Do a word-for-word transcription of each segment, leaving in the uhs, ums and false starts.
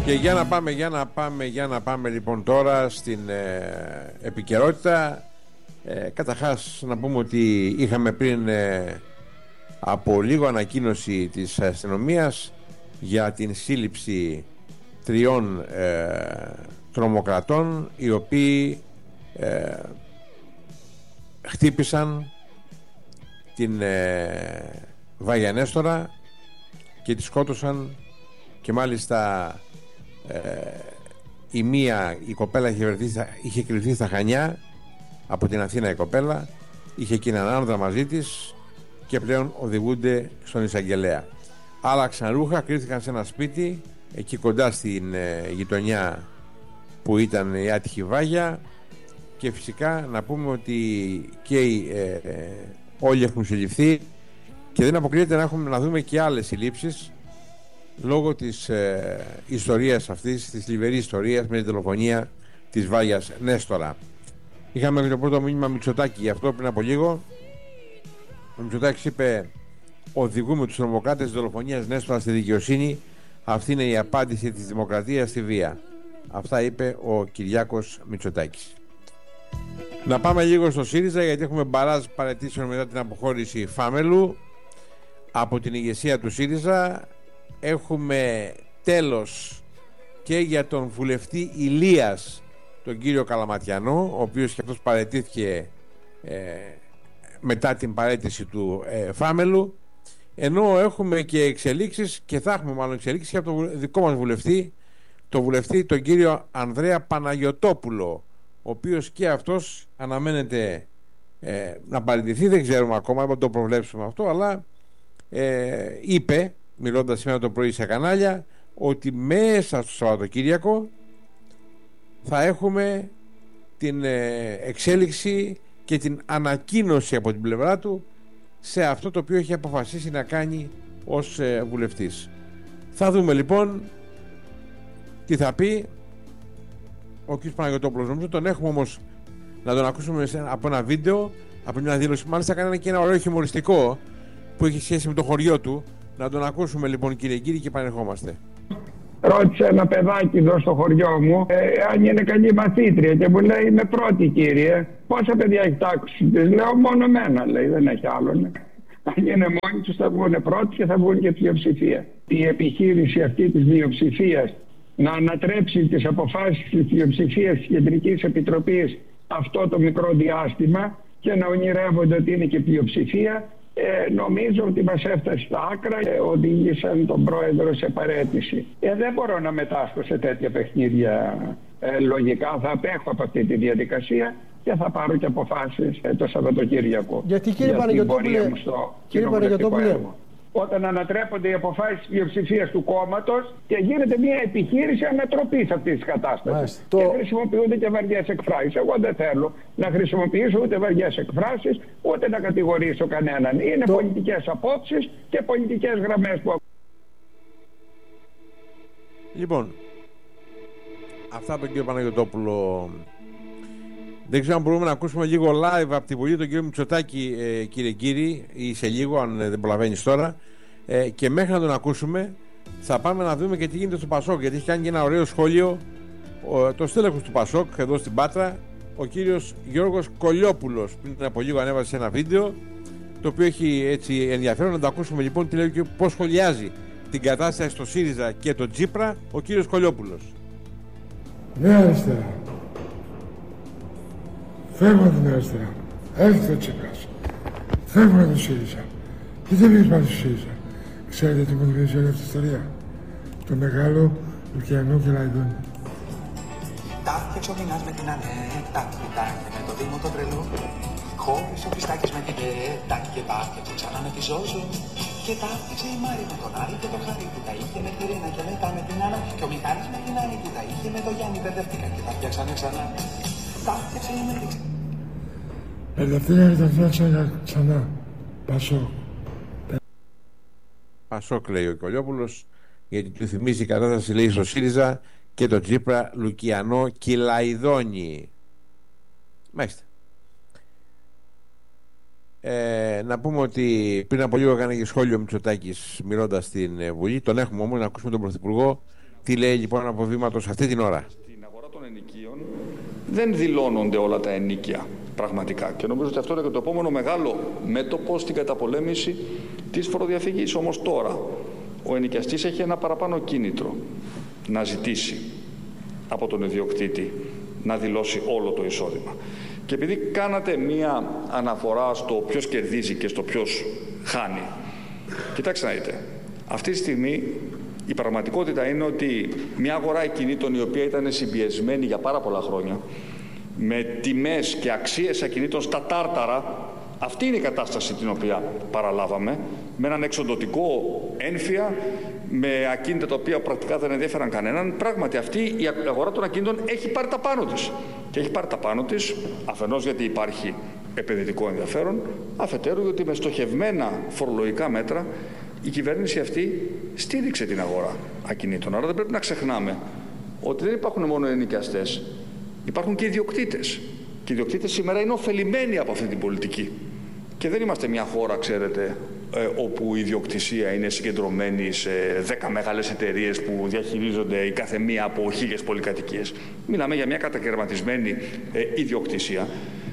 Και για να πάμε, για να πάμε, για να πάμε λοιπόν τώρα στην ε, επικαιρότητα. Ε, καταρχάς να πούμε ότι είχαμε πριν ε, από λίγο ανακοίνωση της αστυνομίας για την σύλληψη τριών ε, τρομοκρατών, οι οποίοι ε, χτύπησαν την ε, Βάγια Νέστορα και τη σκότωσαν, και μάλιστα ε, η μία, η κοπέλα είχε, βρεθεί, είχε κρυφθεί στα Χανιά, από την Αθήνα η κοπέλα, είχε και έναν άνδρα μαζί της και πλέον οδηγούνται στον εισαγγελέα. Άλλαξαν ρούχα, κρύφθηκαν σε ένα σπίτι εκεί κοντά στην ε, γειτονιά που ήταν η άτυχη Βάγια, και φυσικά να πούμε ότι και ε, ε, όλοι έχουν συλληφθεί και δεν αποκλείεται να, έχουμε, να δούμε και άλλες συλλήψεις λόγω της ε, ιστορίας αυτής, της θλιβερής ιστορίας με την δολοφονία της Βάγιας Νέστορα. Είχαμε το πρώτο μήνυμα Μητσοτάκη γι' αυτό πριν από λίγο. Ο Μητσοτάκης είπε: οδηγούμε τους τρομοκράτες της δολοφονίας Νέστορα στη δικαιοσύνη. Αυτή είναι η απάντηση της δημοκρατίας στη βία. Αυτά είπε ο Κυριάκος Μητσοτάκης. Να πάμε λίγο στο ΣΥΡΙΖΑ, γιατί έχουμε μπαράζ παραιτήσεων μετά την αποχώρηση Φάμελου από την ηγεσία του ΣΥΡΙΖΑ. Έχουμε τέλος και για τον βουλευτή Ηλίας, τον κύριο Καλαματιανό, ο οποίος και αυτός παραιτήθηκε ε, μετά την παραίτηση του ε, Φάμελου, ενώ έχουμε και εξελίξεις, και θα έχουμε μάλλον εξελίξεις και από τον δικό μας βουλευτή, τον βουλευτή τον κύριο Ανδρέα Παναγιωτόπουλο, ο οποίος και αυτός αναμένεται ε, να παραιτηθεί. Δεν ξέρουμε ακόμα, δεν το προβλέψουμε αυτό, αλλά ε, είπε, μιλώντας σήμερα το πρωί σε κανάλια, ότι μέσα στο Σαββατοκύριακο θα έχουμε την ε, εξέλιξη και την ανακοίνωση από την πλευρά του σε αυτό το οποίο έχει αποφασίσει να κάνει ως ε, βουλευτής. Θα δούμε λοιπόν τι θα πει ο κ. Παναγιωτόπουλος. Νομίζω τον έχουμε όμως να τον ακούσουμε από ένα βίντεο, από μια δήλωση. Μάλιστα έκανε και ένα ωραίο χιουμοριστικό που έχει σχέση με το χωριό του. Να τον ακούσουμε λοιπόν, κύριε κύριε, και επανερχόμαστε. Ρώτησε ένα παιδάκι εδώ στο χωριό μου ε, αν είναι καλή μαθήτρια και μου λέει: είμαι πρώτη, κύριε. Πόσα παιδιά έχει τάξει? Της λέω: μόνο εμένα, λέει, δεν έχει άλλον. Αν είναι μόνοι τους θα βγουν πρώτοι και θα βγουν και πλειοψηφία. Η επιχείρηση αυτή της πλειοψηφίας να ανατρέψει τις αποφάσεις της πλειοψηφίας της Κεντρικής Επιτροπής αυτό το μικρό διάστημα και να ονειρεύονται ότι είναι και πλειοψηφία, ε, νομίζω ότι μας έφτασε στα άκρα και οδήγησαν τον πρόεδρο σε παραίτηση. Ε, δεν μπορώ να μετάσχω σε τέτοια παιχνίδια ε, λογικά. Θα απέχω από αυτή τη διαδικασία και θα πάρω και αποφάσεις ε, το Σαββατοκύριακο. Γιατί, κύριε Παναγιωτόπουλε, κύριε Παναγιωτόπουλε, όταν ανατρέπονται οι αποφάσεις της πλειοψηφίας του κόμματος και γίνεται μια επιχείρηση ανατροπής αυτής της κατάστασης. Και το... χρησιμοποιούνται και βαριές εκφράσεις. Εγώ δεν θέλω να χρησιμοποιήσω ούτε βαριές εκφράσεις, ούτε να κατηγορήσω κανέναν. Είναι το... πολιτικές απόψεις και πολιτικές γραμμές που... Λοιπόν, αυτά από τον κύριο Παναγιωτόπουλο. Δεν ξέρω αν μπορούμε να ακούσουμε λίγο live από την Βουλή τον κύριο Μητσοτάκη, ε, κύριε κύριοι, ή σε λίγο, αν δεν προλαβαίνεις τώρα. Ε, και μέχρι να τον ακούσουμε, θα πάμε να δούμε και τι γίνεται στο Πασόκ. Γιατί έχει κάνει και ένα ωραίο σχόλιο ο, το στέλεχος του Πασόκ, εδώ στην Πάτρα, ο κύριος Γιώργος Κολιόπουλος. Πριν από λίγο ανέβασε ένα βίντεο, το οποίο έχει έτσι ενδιαφέρον. Να το ακούσουμε λοιπόν τι λέει και πώς σχολιάζει την κατάσταση στο ΣΥΡΙΖΑ και το Τσίπρα ο κύριος Κολιόπουλος. Ναι, αριστερά. Φεύγω την αριστερά. Έρχεται ο Τσίπρας. Φεύγω από το ΣΥΡΙΖΑ. Και δεν βγεις πάνω στο ΣΥΡΙΖΑ. Ξέρετε τι μου θυμίζει όλη αυτή η ιστορία? Το μεγάλο Λουκιανό και Λαϊδόνι. Τα φτιάξε ο Μινάς με την Ανέτα. Τάκι με το Δήμο το τρελό. Χώρισε ο Πιστάκης με την Κέτα. Και τα φτιάξε ξανά με τη Ζόζο. Και τα φτιάξε η Μάρη με τον Άρη και τον Χαρή που τα είχε με τη Ρίνα και μετά με την Άννα. Και ο Μιχάλης με την Άννη που τα είχε με τον Γιάννη. Μπερδευτήκαν και τα φτιάξανε ξανά. Τα φτιάξε η Μάρη. Μπερδευτήκαν και τα φτιάξανε ξανά. Πασόκ. Πασόκ, λέει ο Κολιόπουλος, γιατί του θυμίζει η κατάσταση, λέει, στο ΣΥΡΙΖΑ και το Τσίπρα, Λουκιανό και Λαϊδόνι. Μάλιστα. Ε, να πούμε ότι πριν από λίγο έκανε και σχόλιο ο Μητσοτάκης μιλώντας στην Βουλή. Τον έχουμε όμως να ακούσουμε τον Πρωθυπουργό Τι λέει λοιπόν από βήματος αυτή την ώρα? Στην αγορά των ενοικίων δεν δηλώνονται όλα τα ενοίκια πραγματικά. Και νομίζω ότι αυτό είναι και το επόμενο μεγάλο μέτωπο στην καταπολέμηση της φοροδιαφυγής. Όμως τώρα ο ενοικιαστής έχει ένα παραπάνω κίνητρο να ζητήσει από τον ιδιοκτήτη να δηλώσει όλο το εισόδημα. Και επειδή κάνατε μία αναφορά στο ποιος κερδίζει και στο ποιος χάνει, κοιτάξτε να δείτε, αυτή τη στιγμή η πραγματικότητα είναι ότι μια αγορά ακινήτων η οποία ήταν συμπιεσμένη για πάρα πολλά χρόνια, με τιμές και αξίες ακινήτων στα τάρταρα, αυτή είναι η κατάσταση την οποία παραλάβαμε, με έναν εξοντωτικό ένφια, με ακίνητα τα οποία πρακτικά δεν ενδιαφέραν κανέναν. Πράγματι αυτή η αγορά των ακινήτων έχει πάρει τα πάνω της. Και έχει πάρει τα πάνω της αφενός γιατί υπάρχει επενδυτικό ενδιαφέρον, αφετέρου γιατί με στοχευμένα φορολογικά μέτρα η κυβέρνηση αυτή στήριξε την αγορά ακινήτων. Άρα δεν πρέπει να ξεχνάμε ότι δεν υπάρχουν μόνο ενοικιαστές, υπάρχουν και ιδιοκτήτες. Και οι ιδιοκτήτες σήμερα είναι ωφελημένοι από αυτή την πολιτική. Και δεν είμαστε μια χώρα, ξέρετε, ε, όπου η ιδιοκτησία είναι συγκεντρωμένη σε δέκα μεγάλες εταιρείες που διαχειρίζονται η κάθε μία από χίλιες πολυκατοικίες. Μιλάμε για μια κατακαιρματισμένη ε, ιδιοκτησία.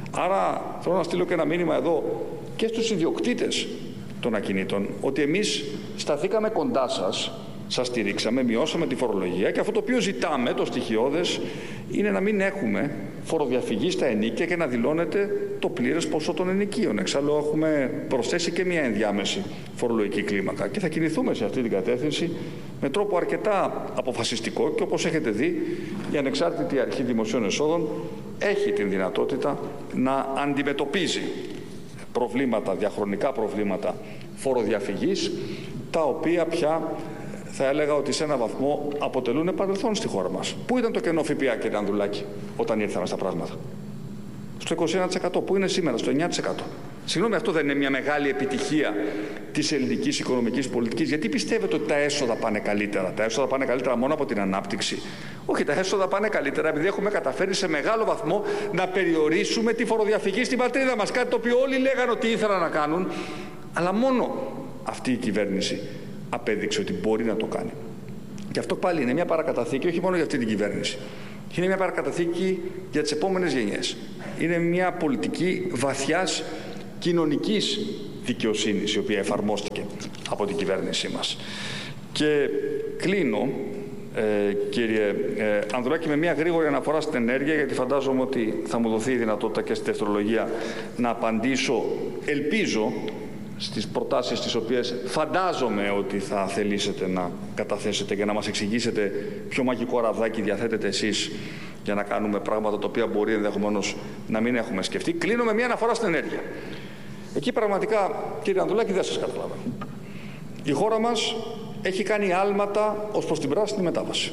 Άρα θέλω να στείλω και ένα μήνυμα εδώ και στους ιδιοκτήτες των ακινήτων, ότι εμείς σταθήκαμε κοντά σας, σας στηρίξαμε, μειώσαμε τη φορολογία και αυτό το οποίο ζητάμε, το στοιχειώδες, είναι να μην έχουμε φοροδιαφυγή στα ενοίκια και να δηλώνεται το πλήρες ποσό των ενοικίων. Εξάλλου έχουμε προσθέσει και μια ενδιάμεση φορολογική κλίμακα και θα κινηθούμε σε αυτή την κατεύθυνση με τρόπο αρκετά αποφασιστικό και όπως έχετε δει η Ανεξάρτητη Αρχή Δημοσίων Εσόδων έχει την δυνατότητα να αντιμετωπίζει προβλήματα, διαχρονικά προβλήματα φοροδιαφυγής, τα οποία πια θα έλεγα ότι σε έναν βαθμό αποτελούν παρελθόν στη χώρα μας. Πού ήταν το κενό ΦΠΑ, κύριε Ανδρουλάκη, όταν ήρθαμε στα πράγματα? Στο είκοσι ένα τοις εκατό. Πού είναι σήμερα? Στο εννιά τοις εκατό. Συγγνώμη, αυτό δεν είναι μια μεγάλη επιτυχία της ελληνικής οικονομικής πολιτικής? Γιατί πιστεύετε ότι τα έσοδα πάνε καλύτερα? Τα έσοδα πάνε καλύτερα μόνο από την ανάπτυξη? Όχι, τα έσοδα πάνε καλύτερα επειδή έχουμε καταφέρει σε μεγάλο βαθμό να περιορίσουμε τη φοροδιαφυγή στην πατρίδα μας. Κάτι το οποίο όλοι λέγανε ότι ήθελαν να κάνουν, αλλά μόνο αυτή η κυβέρνηση απέδειξε ότι μπορεί να το κάνει. Και αυτό πάλι είναι μια παρακαταθήκη όχι μόνο για αυτή την κυβέρνηση. Είναι μια παρακαταθήκη για τις επόμενες γενιές. Είναι μια πολιτική βαθιάς κοινωνικής δικαιοσύνης η οποία εφαρμόστηκε από την κυβέρνησή μας. Και κλείνω, ε, κύριε ε, Ανδρουλάκη, με μια γρήγορη αναφορά στην ενέργεια, γιατί φαντάζομαι ότι θα μου δοθεί η δυνατότητα και στη δευτερολογία να απαντήσω, ελπίζω, στις προτάσεις τις οποίες φαντάζομαι ότι θα θελήσετε να καταθέσετε και να μας εξηγήσετε ποιο μαγικό ραβδάκι διαθέτετε εσείς για να κάνουμε πράγματα τα οποία μπορεί ενδεχομένως να μην έχουμε σκεφτεί. Κλείνω με μια αναφορά στην ενέργεια. Εκεί πραγματικά, κύριε Ανδρουλάκη, δεν σας καταλαβαίνω. Η χώρα μας έχει κάνει άλματα ως προς την πράσινη μετάβαση.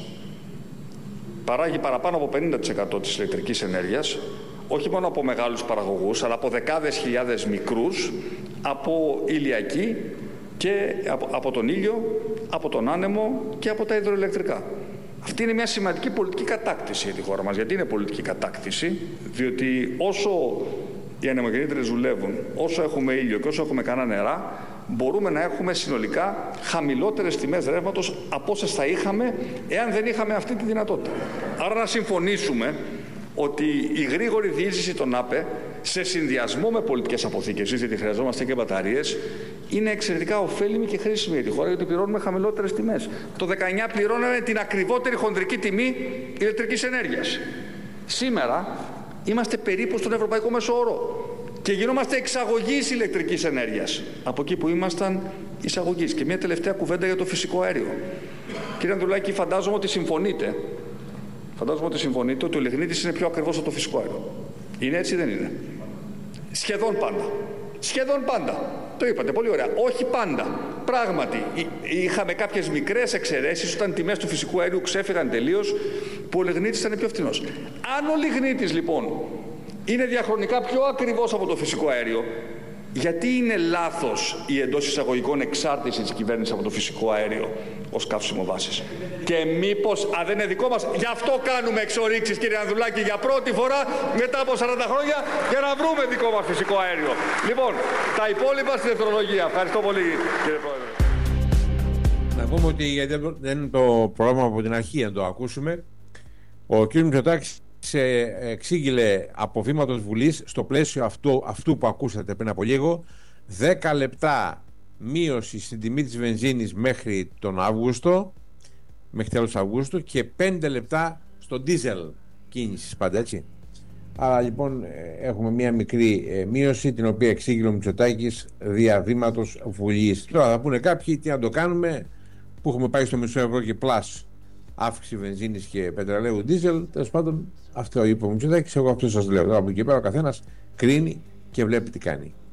Παράγει παραπάνω από πενήντα τοις εκατό της ηλεκτρικής ενέργειας, όχι μόνο από μεγάλους παραγωγούς, αλλά από δεκάδες χιλιάδες μικρούς, από ηλιακή και από, από τον ήλιο, από τον άνεμο και από τα υδροηλεκτρικά. Αυτή είναι μια σημαντική πολιτική κατάκτηση για τη χώρα μας. Γιατί είναι πολιτική κατάκτηση? Διότι όσο οι ανεμογεννήτριες δουλεύουν, όσο έχουμε ήλιο και όσο έχουμε κανένα νερά, μπορούμε να έχουμε συνολικά χαμηλότερες τιμές ρεύματος από όσες θα είχαμε εάν δεν είχαμε αυτή τη δυνατότητα. Άρα να συμφωνήσουμε ότι η γρήγορη διείσδυση των ΑΠΕ σε συνδυασμό με πολιτικές αποθήκευσης, γιατί χρειαζόμαστε και μπαταρίες, είναι εξαιρετικά ωφέλιμη και χρήσιμη για τη χώρα, γιατί πληρώνουμε χαμηλότερες τιμές. Το δεκαεννιά πληρώναμε την ακριβότερη χονδρική τιμή ηλεκτρικής ενέργειας. Σήμερα είμαστε περίπου στον ευρωπαϊκό μέσο όρο και γινόμαστε εξαγωγής ηλεκτρικής ενέργειας από εκεί που ήμασταν εισαγωγής. Και μια τελευταία κουβέντα για το φυσικό αέριο. Κύριε Ανδρουλάκη, φαντάζομαι ότι συμφωνείτε. Φαντάζομαι ότι συμφωνείτε ότι ο λιγνίτης είναι πιο ακριβώς από το φυσικό αέριο. Είναι έτσι ή δεν είναι? Σχεδόν πάντα. Σχεδόν πάντα. Το είπατε πολύ ωραία. Όχι πάντα. Πράγματι, είχαμε κάποιες μικρές εξαιρέσεις όταν οι τιμές του φυσικού αερίου ξέφυγαν τελείως, που ο λιγνίτης ήταν πιο φθηνός. Αν ο λιγνίτης λοιπόν είναι διαχρονικά πιο ακριβώς από το φυσικό αέριο, γιατί είναι λάθος η εντός εισαγωγικών εξάρτηση της κυβέρνησης από το φυσικό αέριο ως καύσιμο βάσης? Και μήπως, α, δεν είναι δικό μας, γι' αυτό κάνουμε εξορίξεις, κύριε Ανδρουλάκη, για πρώτη φορά μετά από σαράντα χρόνια, για να βρούμε δικό μας φυσικό αέριο. Λοιπόν, τα υπόλοιπα στη δευτερολογία. Ευχαριστώ πολύ, κύριε Πρόεδρε. Να πούμε ότι γιατί δεν είναι το πρόγραμμα από την αρχή να το ακούσουμε. Ο κ. Μητσοτάκης εξήγηλε από βήματος Βουλής στο πλαίσιο αυτού, αυτού που ακούσατε πριν από λίγο, δέκα λεπτά μείωση στην τιμή της βενζίνης μέχρι τον Αύγουστο, μέχρι τέλος Αυγούστου, και πέντε λεπτά στο ντίζελ κίνησης, πάντα έτσι. Άρα λοιπόν έχουμε μια μικρή μείωση, την οποία εξήγηλε ο Μητσοτάκης δια βήματος Βουλής. Τώρα θα πούνε κάποιοι τι να το κάνουμε, που έχουμε πάει στο μισό ευρώ και πλάς αύξηση βενζίνης και πετρελαίου ντίζελ. Τέλος πάντων, αυτό είπε ο Μητσοτάκης, εγώ αυτό σας λέω. Τώρα από εκεί πέρα ο καθένας κρίνει και βλέπει τι κάνει.